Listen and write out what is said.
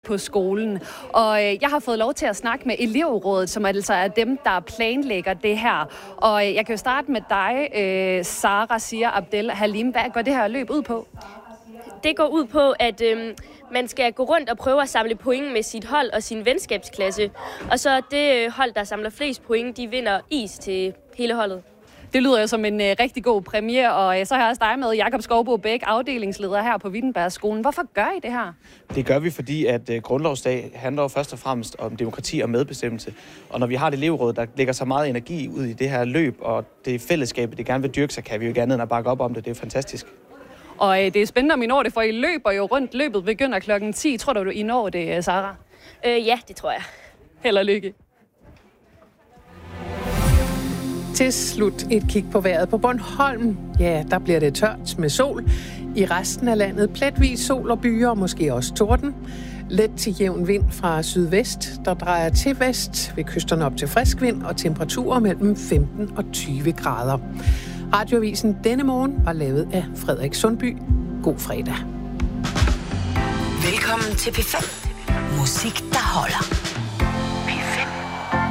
på skolen. Og jeg har fået lov til at snakke med elevrådet, som altså er dem, der planlægger det her. Og jeg kan jo starte med dig, Sara Zia Abdel Halim. Hvad går det her løb ud på? Det går ud på, at man skal gå rundt og prøve at samle point med sit hold og sin venskabsklasse. Og så det hold, der samler flest point, de vinder is til hele holdet. Det lyder jo som en rigtig god præmie, og så har jeg også dig med, Jakob Skovbo Bæk, afdelingsleder her på Wittenbergskolen. Hvorfor gør I det her? Det gør vi, fordi at grundlovsdag handler jo først og fremmest om demokrati og medbestemmelse. Og når vi har et elevråd, der lægger så meget energi ud i det her løb, og det fællesskabet, det gerne vil dyrke, så kan vi jo ikke andet end at bakke op om det. Det er fantastisk. Og det er spændende, om I når det, for I løber jo rundt. Løbet begynder klokken 10. Tror du, I når det, Sara? Ja, det tror jeg. Held og lykke. Til slut et kig på vejret på Bornholm. Ja, der bliver det tørt med sol. I resten af landet pletvis sol og byer, måske også torden. Let til jævn vind fra sydvest, der drejer til vest ved kysterne op til frisk vind og temperaturer mellem 15 og 20 grader. Radioavisen denne morgen var lavet af Frederik Sundby. God fredag. Velkommen til P5. Musik, der holder.